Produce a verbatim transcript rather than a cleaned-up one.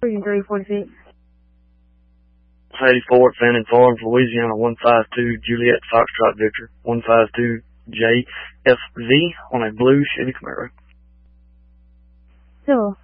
three forty-six. eighty-four at Fannin Farms, Louisiana, one five two Juliet Foxtrot Victor, one five two J F V on a blue Chevy Camaro. Sure.